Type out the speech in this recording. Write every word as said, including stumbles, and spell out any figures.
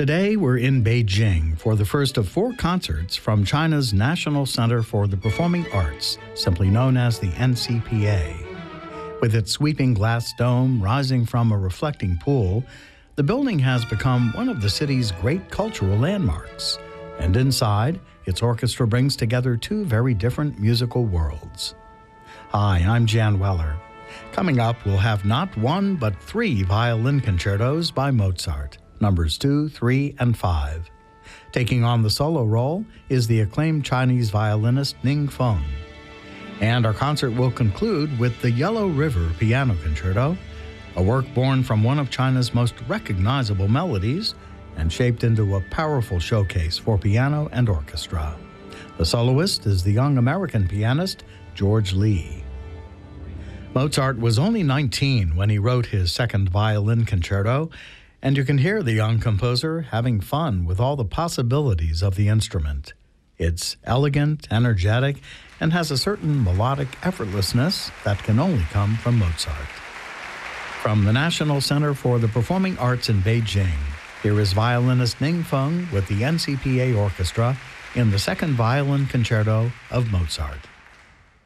Today, we're in Beijing for the first of four concerts from China's National Center for the Performing Arts, simply known as the N C P A. With its sweeping glass dome rising from a reflecting pool, the building has become one of the city's great cultural landmarks. And inside, its orchestra brings together two very different musical worlds. Hi, I'm Jan Weller. Coming up, we'll have not one, but three violin concertos by Mozart, numbers two, three, and five. Taking on the solo role is the acclaimed Chinese violinist Ning Feng. And our concert will conclude with the Yellow River Piano Concerto, a work born from one of China's most recognizable melodies and shaped into a powerful showcase for piano and orchestra. The soloist is the young American pianist George Lee. Mozart was only nineteen when he wrote his second violin concerto, and you can hear the young composer having fun with all the possibilities of the instrument. It's elegant, energetic, and has a certain melodic effortlessness that can only come from Mozart. From the National Center for the Performing Arts in Beijing, here is violinist Ning Feng with the N C P A Orchestra in the second violin concerto of Mozart.